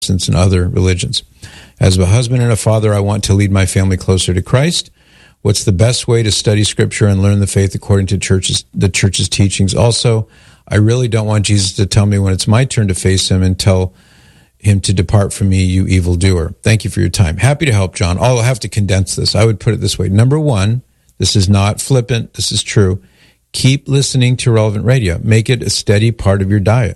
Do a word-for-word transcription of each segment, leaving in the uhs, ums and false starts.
and other religions. As a husband and a father, I want to lead my family closer to Christ. What's the best way to study Scripture and learn the faith according to church's, the church's teachings? Also, I really don't want Jesus to tell me when it's my turn to face him and tell him to depart from me, you evildoer. Thank you for your time. Happy to help, John. I'll have to condense this. I would put it this way. Number one, this is not flippant. This is true. Keep listening to Relevant Radio. Make it a steady part of your diet.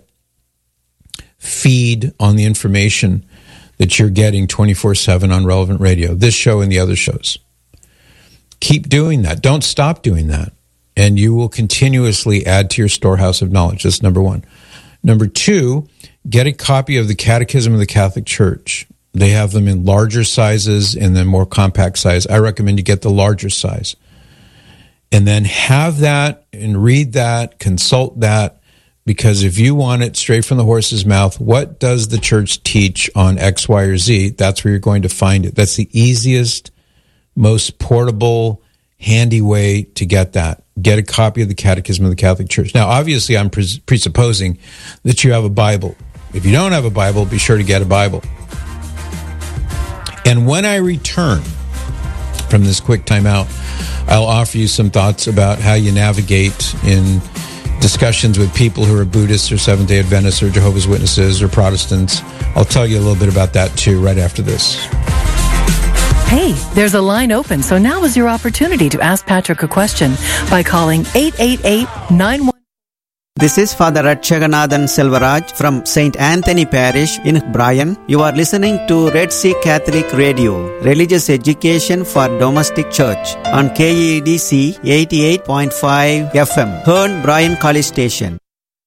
Feed on the information that you're getting twenty-four seven on Relevant Radio, this show and the other shows. Keep doing that. Don't stop doing that. And you will continuously add to your storehouse of knowledge. That's number one. Number two, get a copy of the Catechism of the Catholic Church. They have them in larger sizes and then more compact size. I recommend you get the larger size. And then have that and read that, consult that, because if you want it straight from the horse's mouth, what does the church teach on X, Y, or Z? That's where you're going to find it. That's the easiest, most portable, handy way to get that. Get a copy of the Catechism of the Catholic Church. Now, obviously, I'm pres- presupposing that you have a Bible. If you don't have a Bible, be sure to get a Bible. And when I return from this quick timeout, I'll offer you some thoughts about how you navigate in discussions with people who are Buddhists or Seventh-day Adventists or Jehovah's Witnesses or Protestants. I'll tell you a little bit about that, too, right after this. Hey, there's a line open, so now is your opportunity to ask Patrick a question by calling eight eight eight, nine one. This is Father Ratchaganathan Selvaraj from Saint Anthony Parish in Bryan. You are listening to Red Sea Catholic Radio, religious education for domestic church on K E D C eighty-eight point five F M, Hearn Bryan College Station.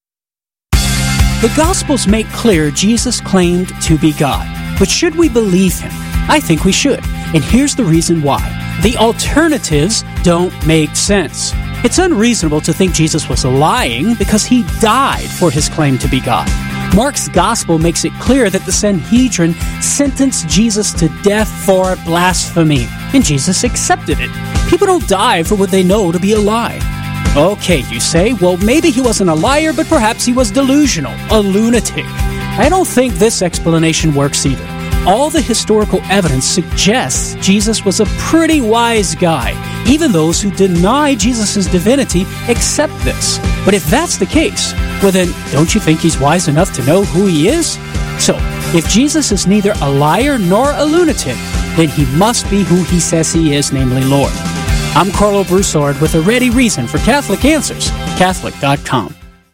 The Gospels make clear Jesus claimed to be God. But should we believe him? I think we should. And here's the reason why. The alternatives don't make sense. It's unreasonable to think Jesus was lying because he died for his claim to be God. Mark's Gospel makes it clear that the Sanhedrin sentenced Jesus to death for blasphemy, and Jesus accepted it. People don't die for what they know to be a lie. Okay, you say, well, maybe he wasn't a liar, but perhaps he was delusional, a lunatic. I don't think this explanation works either. All the historical evidence suggests Jesus was a pretty wise guy. Even those who deny Jesus' divinity accept this. But if that's the case, well then, don't you think he's wise enough to know who he is? So, if Jesus is neither a liar nor a lunatic, then he must be who he says he is, namely Lord. I'm Carlo Broussard with a ready reason for Catholic Answers, Catholic dot com.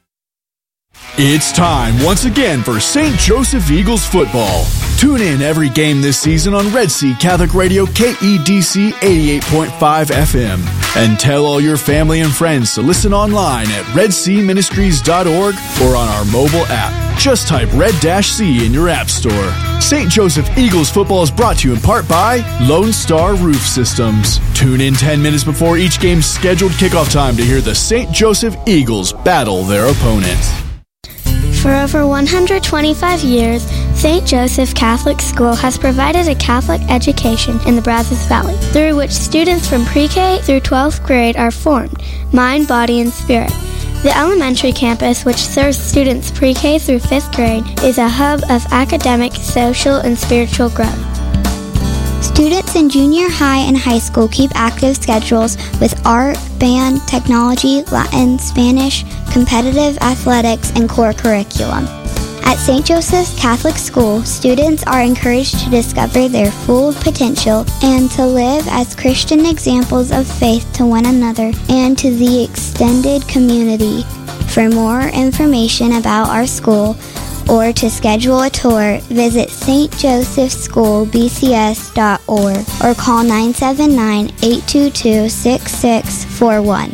It's time once again for Saint Joseph Eagles football. Tune in every game this season on Red Sea Catholic Radio K E D C eighty-eight point five F M. And tell all your family and friends to listen online at red sea ministries dot org or on our mobile app. Just type Red-C in your app store. Saint Joseph Eagles football is brought to you in part by Lone Star Roof Systems. Tune in ten minutes before each game's scheduled kickoff time to hear the Saint Joseph Eagles battle their opponents. For over one hundred twenty-five years, Saint Joseph Catholic School has provided a Catholic education in the Brazos Valley, through which students from pre-K through twelfth grade are formed, mind, body, and spirit. The elementary campus, which serves students pre-K through fifth grade, is a hub of academic, social, and spiritual growth. Students in junior high and high school keep active schedules with art, band, technology, Latin, Spanish, competitive athletics, and core curriculum. At Saint Joseph's Catholic School, students are encouraged to discover their full potential and to live as Christian examples of faith to one another and to the extended community. For more information about our school or to schedule a tour, visit s t joseph school b c s dot org or call nine seven nine, eight two two, six six four one.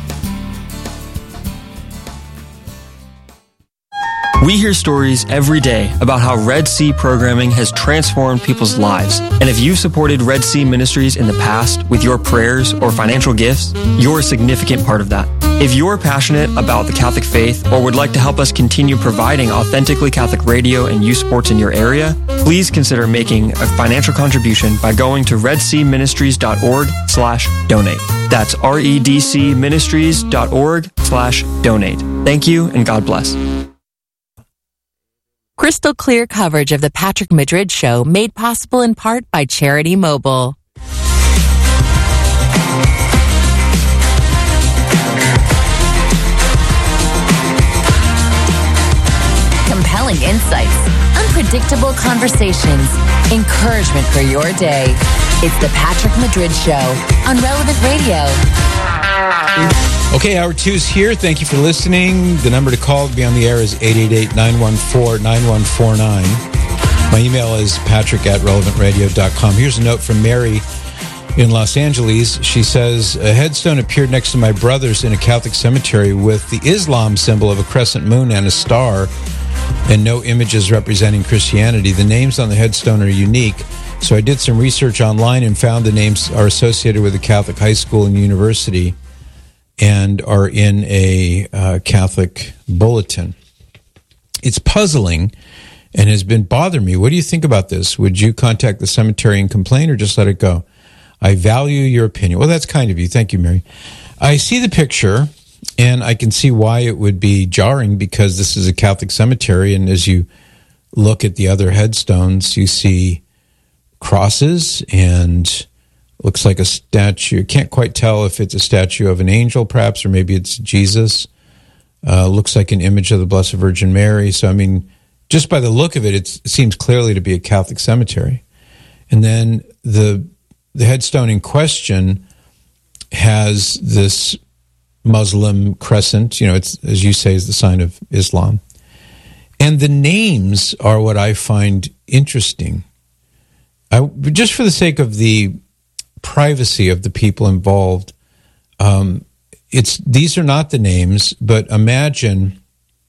We hear stories every day about how Red Sea programming has transformed people's lives. And if you've supported Red Sea Ministries in the past with your prayers or financial gifts, you're a significant part of that. If you're passionate about the Catholic faith or would like to help us continue providing authentically Catholic radio and youth sports in your area, please consider making a financial contribution by going to red sea ministries dot org slash donate. That's R E D C ministries dot org slash donate. Thank you and God bless. Crystal clear coverage of the Patrick Madrid Show made possible in part by Charity Mobile. Compelling insights, unpredictable conversations, encouragement for your day. It's the Patrick Madrid Show on Relevant Radio. Okay, hour two's here. Thank you for listening. The number to call to be on the air is eight eight eight, nine one four, nine one four nine. My email is patrick at relevant radio dot com. Here's a note from Mary in Los Angeles. She says, a headstone appeared next to my brother's in a Catholic cemetery with the Islam symbol of a crescent moon and a star, and no images representing Christianity. The names on the headstone are unique, so I did some research online and found the names are associated with a Catholic high school and university and are in a uh, Catholic bulletin. It's puzzling and has been bothering me. What do you think about this? Would you contact the cemetery and complain or just let it go? I value your opinion. Well, that's kind of you. Thank you, Mary. I see the picture, and I can see why it would be jarring because this is a Catholic cemetery, and as you look at the other headstones, you see crosses and looks like a statue. Can't quite tell if it's a statue of an angel, perhaps, or maybe it's Jesus. Uh, looks like an image of the Blessed Virgin Mary. So, I mean, just by the look of it, it's, it seems clearly to be a Catholic cemetery. And then the the headstone in question has this Muslim crescent. You know, it's, as you say, is the sign of Islam. And the names are what I find interesting. I, just for the sake of the privacy of the people involved, um, it's these are not the names, but imagine,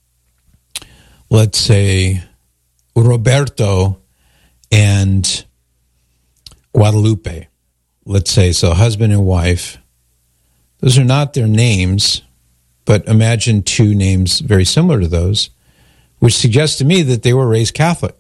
let's say, Roberto and Guadalupe, let's say, so husband and wife. Those are not their names, but imagine two names very similar to those, which suggests to me that they were raised Catholic.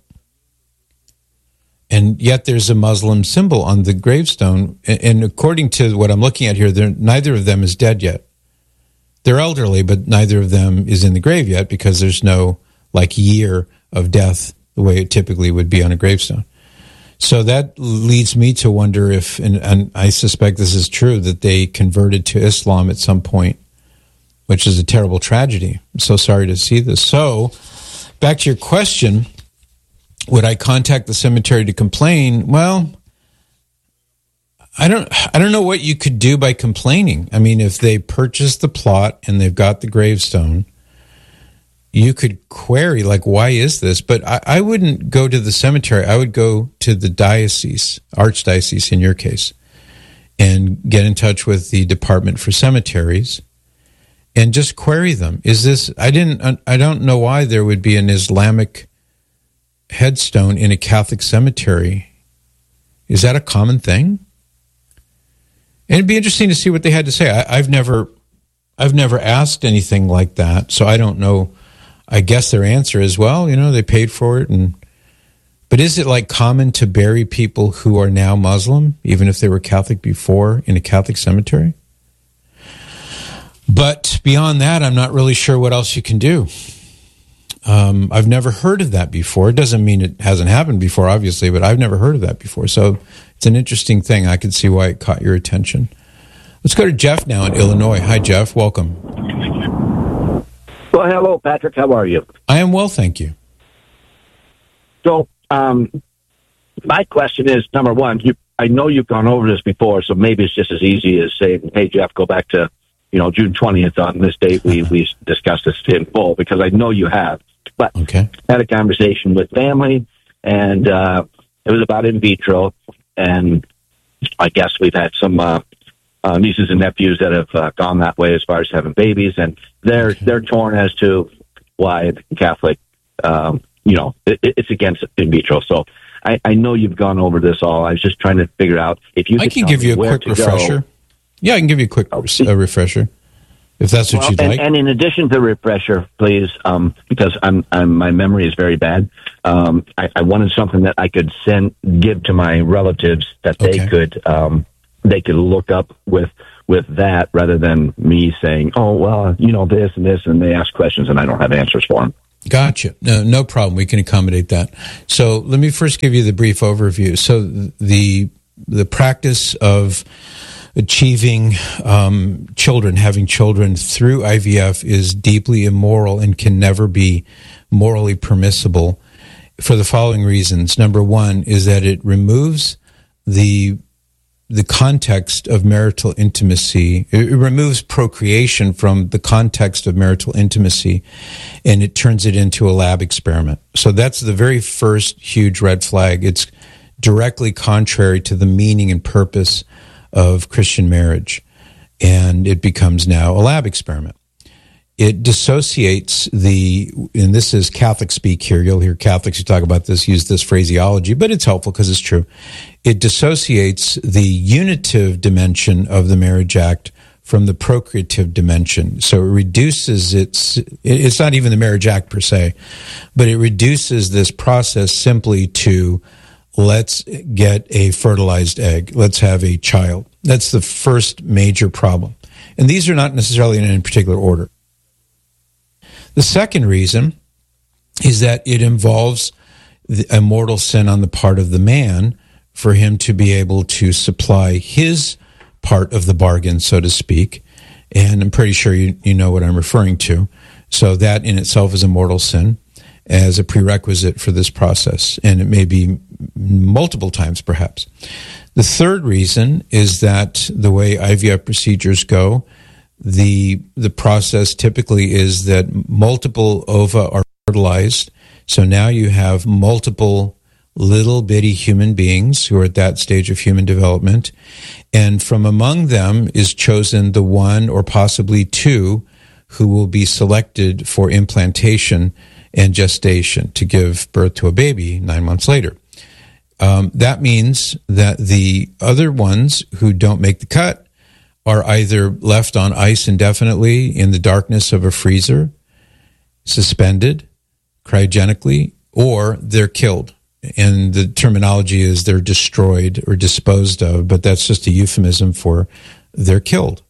And yet there's a Muslim symbol on the gravestone. And according to what I'm looking at here, neither of them is dead yet. They're elderly, but neither of them is in the grave yet because there's no like year of death the way it typically would be on a gravestone. So that leads me to wonder if, and, and I suspect this is true, that they converted to Islam at some point, which is a terrible tragedy. I'm so sorry to see this. So back to your question, would I contact the cemetery to complain? Well, I don't I don't know what you could do by complaining. I mean, if they purchased the plot and they've got the gravestone, you could query, like, why is this? But I, I wouldn't go to the cemetery. I would go to the diocese, archdiocese in your case, and get in touch with the Department for Cemeteries and just query them. Is this, I didn't, I don't know why there would be an Islamic headstone in a Catholic cemetery. Is that a common thing? And it'd be interesting to see what they had to say. I, I've never, I've never asked anything like that, so I don't know. I guess their answer is, well, you know, they paid for it. And but is it like common to bury people who are now Muslim, even if they were Catholic before, in a Catholic cemetery? But beyond that, I'm not really sure what else you can do. Um, I've never heard of that before. It doesn't mean it hasn't happened before, obviously, but I've never heard of that before. So it's an interesting thing. I can see why it caught your attention. Let's go to Jeff now in Illinois. Hi, Jeff. Welcome. Well, hello, Patrick. How are you? I am well, thank you. So, um, my question is, number one, you, I know you've gone over this before, so maybe it's just as easy as saying, hey, Jeff, go back to, you know, June twentieth on this date. We, we discussed this in full, because I know you have. But okay. I had a conversation with family, and uh, it was about in vitro, and I guess we've had some uh, uh, nieces and nephews that have uh, gone that way as far as having babies, and they're okay. they're torn as to why the Catholic, um, you know, it, it's against in vitro. So I, I know you've gone over this all. I was just trying to figure out if you. I could can tell give you a me where quick to refresher. Go. Yeah, I can give you a quick Oh, a refresher, if that's what well, you'd and, like. And in addition to refresher, please, um, because I'm, I'm my memory is very bad. Um, I, I wanted something that I could send, give to my relatives that they Okay. could, um, they could look up with with that, rather than me saying, "Oh, well, you know this and this," and they ask questions and I don't have answers for them. Gotcha. No, no problem. We can accommodate that. So let me first give you the brief overview. So the the practice of achieving um, children, having children through I V F is deeply immoral and can never be morally permissible for the following reasons. Number one is that it removes the the context of marital intimacy. It removes procreation from the context of marital intimacy, and it turns it into a lab experiment. So that's the very first huge red flag. It's directly contrary to the meaning and purpose of Christian marriage, and it becomes now a lab experiment. It dissociates the, and this is Catholic speak here, you'll hear Catholics who talk about this use this phraseology, but it's helpful because it's true. It dissociates the unitive dimension of the marriage act from the procreative dimension. So it reduces its, it's not even the marriage act per se, but it reduces this process simply to let's get a fertilized egg, let's have a child. That's the first major problem. And these are not necessarily in any particular order. The second reason is that it involves a mortal sin on the part of the man for him to be able to supply his part of the bargain, so to speak. And I'm pretty sure you, you know what I'm referring to. So that in itself is a mortal sin as a prerequisite for this process. And it may be multiple times, perhaps. The third reason is that the way I V F procedures go, The the process typically is that multiple ova are fertilized. So now you have multiple little bitty human beings who are at that stage of human development. And from among them is chosen the one or possibly two who will be selected for implantation and gestation to give birth to a baby nine months later. Um, that means that the other ones who don't make the cut are either left on ice indefinitely in the darkness of a freezer, suspended cryogenically, or they're killed. And the terminology is they're destroyed or disposed of, but that's just a euphemism for they're killed.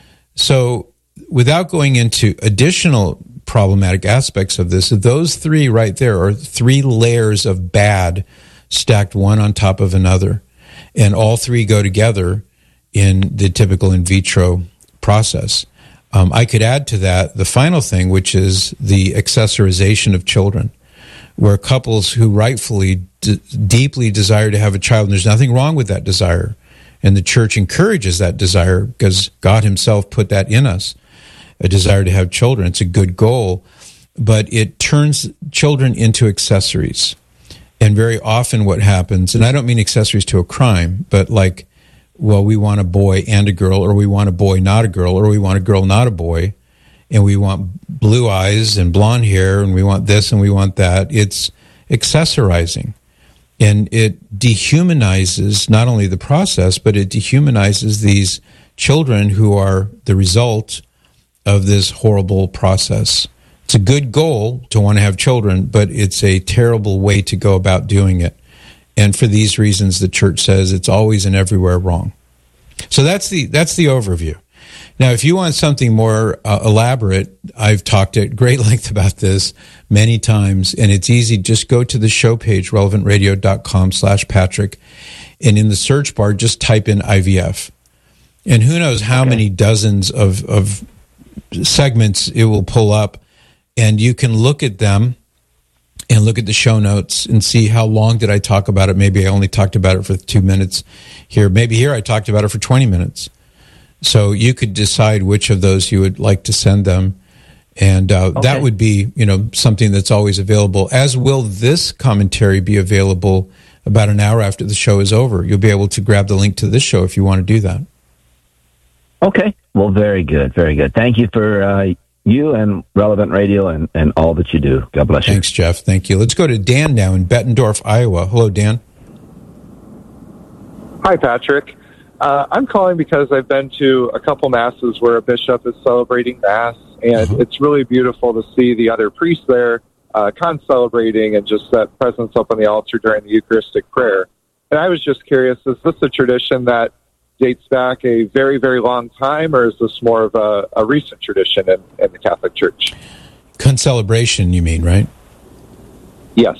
So without going into additional problematic aspects of this, those three right there are three layers of bad stacked one on top of another. And all three go together in the typical in vitro process. Um, I could add to that the final thing, which is the accessorization of children, where couples who rightfully d- deeply desire to have a child, and there's nothing wrong with that desire, and the church encourages that desire because God himself put that in us, a desire to have children. It's a good goal, but it turns children into accessories. And very often what happens, and I don't mean accessories to a crime, but like, well, we want a boy and a girl, or we want a boy, not a girl, or we want a girl, not a boy, and we want blue eyes and blonde hair, and we want this and we want that. It's accessorizing. And it dehumanizes not only the process, but it dehumanizes these children who are the result of this horrible process. It's a good goal to want to have children, but it's a terrible way to go about doing it. And for these reasons, the church says it's always and everywhere wrong. So that's the that's the overview. Now, if you want something more uh, elaborate, I've talked at great length about this many times, and it's easy. Just go to the show page, relevant radio dot com slash Patrick, and in the search bar, just type in I V F. And who knows how okay. many dozens of, of segments it will pull up, and you can look at them and look at the show notes and see how long did I talk about it. Maybe I only talked about it for two minutes here. Maybe here I talked about it for twenty minutes. So you could decide which of those you would like to send them. And uh, okay. that would be, you know, something that's always available, as will this commentary be available about an hour after the show is over. You'll be able to grab the link to this show if you want to do that. Okay. Well, very good. Very good. Thank you for uh, you and Relevant Radio and, and all that you do. God bless you. Thanks, Jeff. Thank you. Let's go to Dan now in Bettendorf, Iowa. Hello, Dan. Hi, Patrick. Uh, I'm calling because I've been to a couple masses where a bishop is celebrating Mass, and uh-huh. it's really beautiful to see the other priests there uh, con-celebrating and just that presence up on the altar during the Eucharistic prayer. And I was just curious, is this a tradition that dates back a very, very long time, or is this more of a, a recent tradition in, in the Catholic Church? Concelebration, you mean, right? Yes.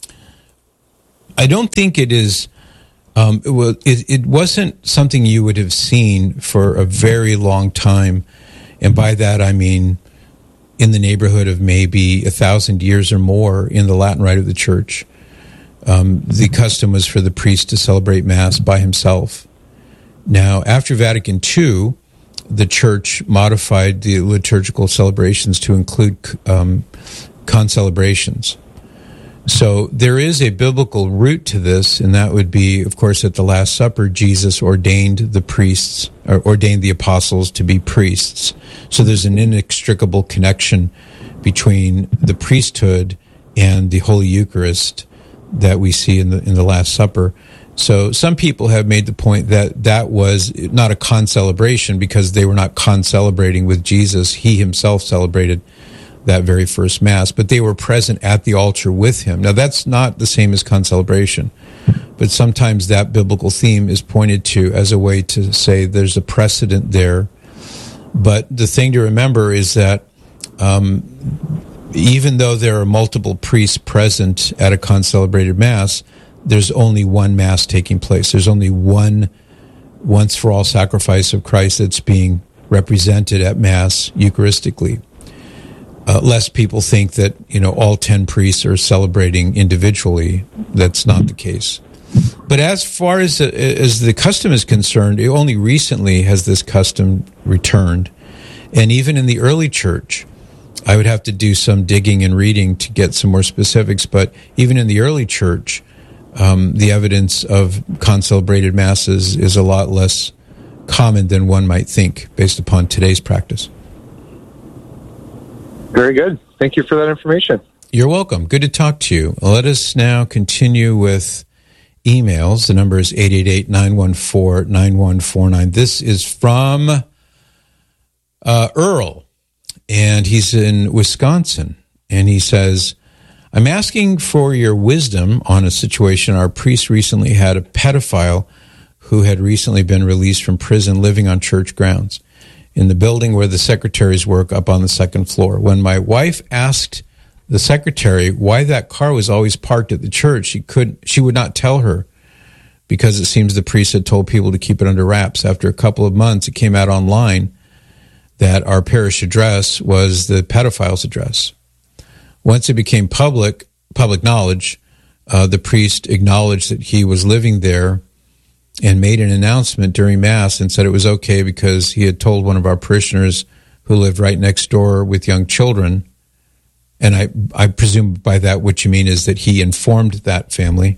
I don't think it is. Um, it, was, it, it wasn't something you would have seen for a very long time, and by that I mean in the neighborhood of maybe a thousand years or more in the Latin Rite of the Church. Um, the custom was for the priest to celebrate Mass by himself. Now, after Vatican Two, the Church modified the liturgical celebrations to include um, concelebrations. So there is a biblical root to this, and that would be, of course, at the Last Supper, Jesus ordained the priests, or ordained the apostles to be priests. So there's an inextricable connection between the priesthood and the Holy Eucharist that we see in the in the Last Supper. So some people have made the point that that was not a concelebration because they were not concelebrating with Jesus. He himself celebrated that very first Mass, but they were present at the altar with him. Now, that's not the same as concelebration, but sometimes that biblical theme is pointed to as a way to say there's a precedent there. But the thing to remember is that um, even though there are multiple priests present at a concelebrated Mass, there's only one Mass taking place. There's only one once-for-all sacrifice of Christ that's being represented at Mass Eucharistically. Uh, lest people think that, you know, all ten priests are celebrating individually. That's not the case. But as far as uh, as the custom is concerned, it only recently has this custom returned. And even in the early church, I would have to do some digging and reading to get some more specifics, but even in the early church, um, the evidence of concelebrated masses is a lot less common than one might think based upon today's practice. Very good. Thank you for that information. You're welcome. Good to talk to you. Let us now continue with emails. The number is eight eight eight, nine one four, nine one four nine. This is from uh, Earl, and he's in Wisconsin. And he says, I'm asking for your wisdom on a situation. Our priest recently had a pedophile who had recently been released from prison living on church grounds in the building where the secretaries work up on the second floor. When my wife asked the secretary why that car was always parked at the church, she could she would not tell her because it seems the priest had told people to keep it under wraps. After a couple of months, it came out online that our parish address was the pedophile's address. Once it became public public knowledge, uh, the priest acknowledged that he was living there and made an announcement during Mass and said it was okay because he had told one of our parishioners who lived right next door with young children, and I, I presume by that what you mean is that he informed that family.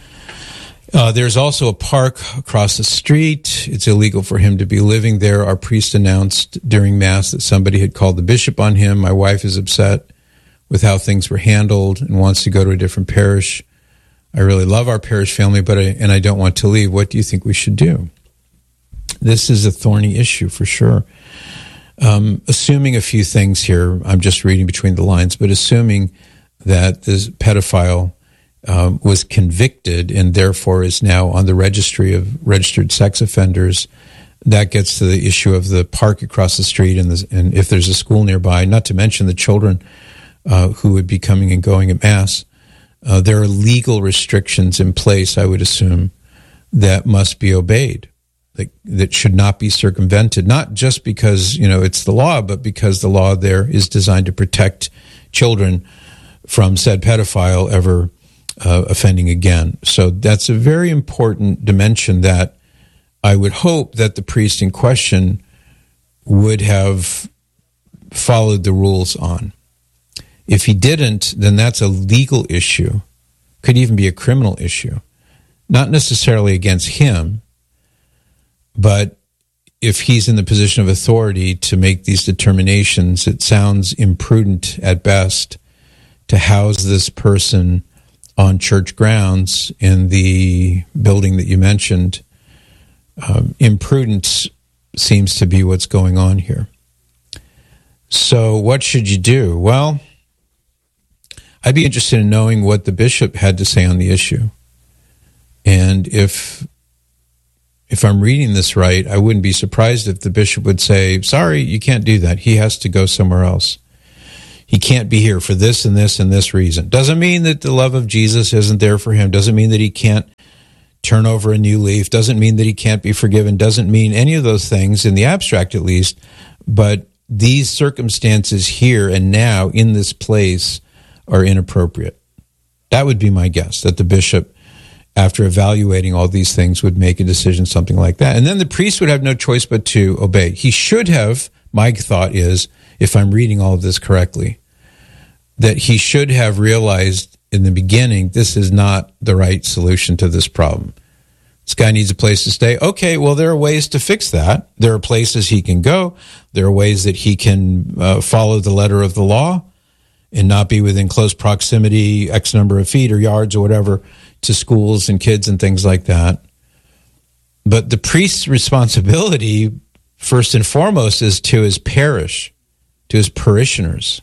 Uh, there's also a park across the street. It's illegal for him to be living there. Our priest announced during Mass that somebody had called the bishop on him. My wife is upset with how things were handled and wants to go to a different parish. I really love our parish family, but I, and I don't want to leave. What do you think we should do? This is a thorny issue for sure. Um, assuming a few things here, I'm just reading between the lines, but assuming that this pedophile um, was convicted and therefore is now on the registry of registered sex offenders, that gets to the issue of the park across the street and, the, and if there's a school nearby, not to mention the children uh, who would be coming and going at Mass. Uh, there are legal restrictions in place, I would assume, that must be obeyed, that, that should not be circumvented, not just because, you know, it's the law, but because the law there is designed to protect children from said pedophile ever uh, offending again. So that's a very important dimension that I would hope that the priest in question would have followed the rules on. If he didn't, then that's a legal issue, could even be a criminal issue, not necessarily against him, but if he's in the position of authority to make these determinations, it sounds imprudent at best to house this person on church grounds in the building that you mentioned. Um, imprudence seems to be what's going on here. So what should you do? Well, I'd be interested in knowing what the bishop had to say on the issue. And if if I'm reading this right, I wouldn't be surprised if the bishop would say, sorry, you can't do that. He has to go somewhere else. He can't be here for this and this and this reason. Doesn't mean that the love of Jesus isn't there for him. Doesn't mean that he can't turn over a new leaf. Doesn't mean that he can't be forgiven. Doesn't mean any of those things, in the abstract at least. But these circumstances here and now in this place are inappropriate. That would be my guess, that the bishop, after evaluating all these things, would make a decision, something like that. And then the priest would have no choice but to obey. He should have, my thought is, if I'm reading all of this correctly, that he should have realized in the beginning, this is not the right solution to this problem. This guy needs a place to stay. Okay, well, there are ways to fix that. There are places he can go. There are ways that he can uh, follow the letter of the law and not be within close proximity, X number of feet or yards or whatever, to schools and kids and things like that. But the priest's responsibility, first and foremost, is to his parish, to his parishioners.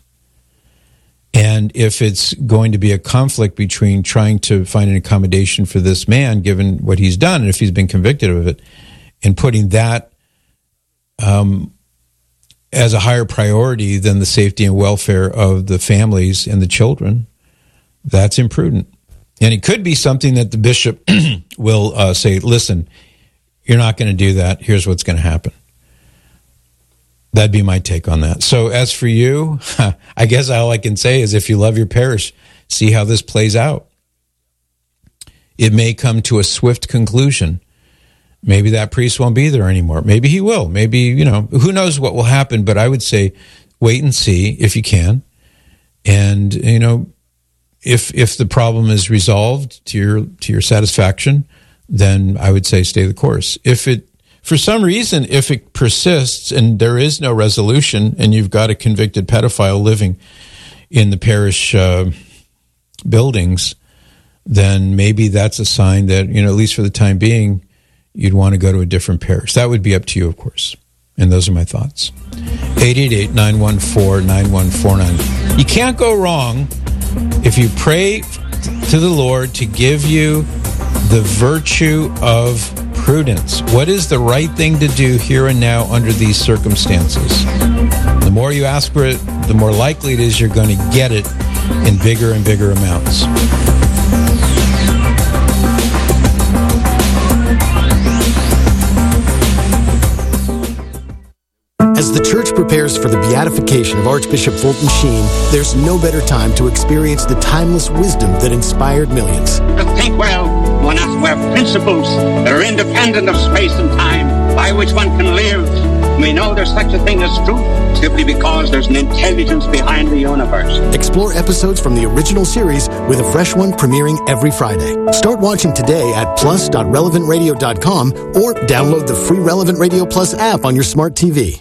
And if it's going to be a conflict between trying to find an accommodation for this man, given what he's done, and if he's been convicted of it, and putting that um, as a higher priority than the safety and welfare of the families and the children, that's imprudent. And it could be something that the bishop will uh, say, listen, you're not going to do that. Here's what's going to happen. That'd be my take on that. So as for you, I guess all I can say is if you love your parish, see how this plays out. It may come to a swift conclusion. Maybe that priest won't be there anymore. Maybe he will. Maybe, you know, who knows what will happen, but I would say wait and see if you can. And, you know, if if the problem is resolved to your to your satisfaction, then I would say stay the course. If it For some reason, if it persists and there is no resolution and you've got a convicted pedophile living in the parish uh, buildings, then maybe that's a sign that, you know, at least for the time being, you'd want to go to a different parish. That would be up to you, of course. And those are my thoughts. eight eight eight, nine one four, nine one four nine. You can't go wrong if you pray to the Lord to give you the virtue of prudence. What is the right thing to do here and now under these circumstances? The more you ask for it, the more likely it is you're going to get it in bigger and bigger amounts. As the Church prepares for the beatification of Archbishop Fulton Sheen, there's no better time to experience the timeless wisdom that inspired millions. To think well, one has to have principles that are independent of space and time, by which one can live. We know there's such a thing as truth simply because there's an intelligence behind the universe. Explore episodes from the original series with a fresh one premiering every Friday. Start watching today at plus dot relevant radio dot com or download the free Relevant Radio Plus app on your smart T V.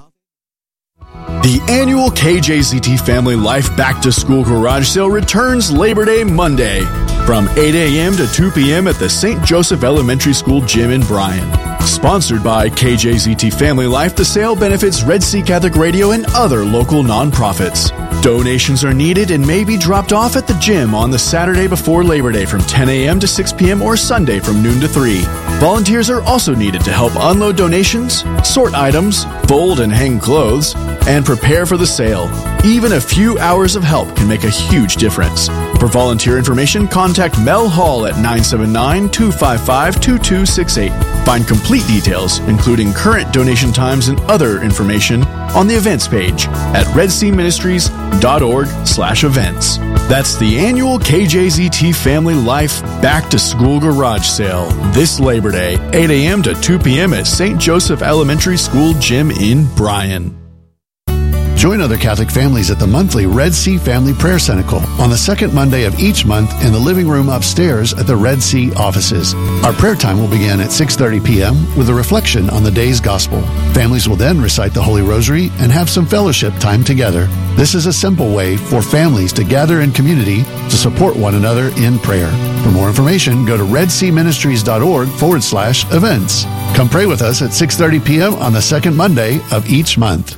The annual K J Z T Family Life Back to School Garage Sale returns Labor Day Monday from eight a.m. to two p.m. at the Saint Joseph Elementary School Gym in Bryan. Sponsored by K J Z T Family Life, the sale benefits Red Sea Catholic Radio and other local nonprofits. Donations are needed and may be dropped off at the gym on the Saturday before Labor Day from ten a.m. to six p.m. or Sunday from noon to three. Volunteers are also needed to help unload donations, sort items, fold and hang clothes, and prepare for the sale. Even a few hours of help can make a huge difference. For volunteer information, contact Mel Hall at nine seven nine, two five five, two two six eight. Find complete details, including current donation times and other information, on the events page at redseaministries.org slash events. That's the annual K J Z T Family Life Back to School Garage Sale this Labor Day, eight a.m. to two p.m. at Saint Joseph Elementary School Gym in Bryan. Join other Catholic families at the monthly Red Sea Family Prayer Cenacle on the second Monday of each month in the living room upstairs at the Red Sea offices. Our prayer time will begin at six thirty p.m. with a reflection on the day's gospel. Families will then recite the Holy Rosary and have some fellowship time together. This is a simple way for families to gather in community to support one another in prayer. For more information, go to redseaministries.org forward slash events. Come pray with us at six thirty p.m. on the second Monday of each month.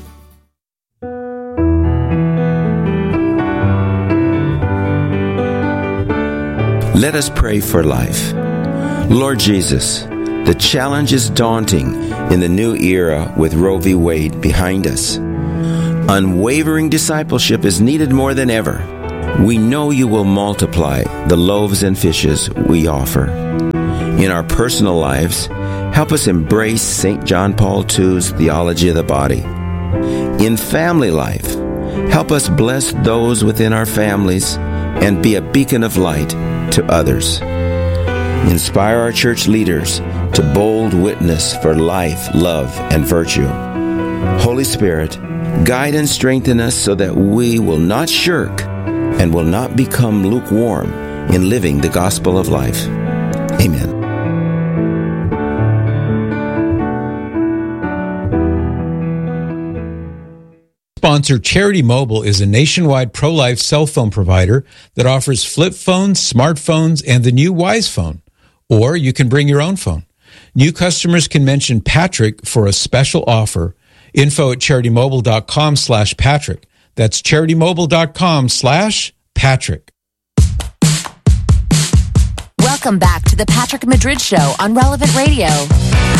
Let us pray for life. Lord Jesus, the challenge is daunting in the new era with Roe v. Wade behind us. Unwavering discipleship is needed more than ever. We know you will multiply the loaves and fishes we offer. In our personal lives, help us embrace Saint John Paul the Second's theology of the body. In family life, help us bless those within our families and be a beacon of light to others. Inspire our church leaders to bold witness for life, love, and virtue. Holy Spirit, guide and strengthen us so that we will not shirk and will not become lukewarm in living the gospel of life. Amen. Sponsor Charity Mobile is a nationwide pro-life cell phone provider that offers flip phones, smartphones, and the new Wise Phone. Or you can bring your own phone. New customers can mention Patrick for a special offer. Info at CharityMobile.com slash Patrick. That's CharityMobile.com slash Patrick. Welcome back to the Patrick Madrid Show on Relevant Radio.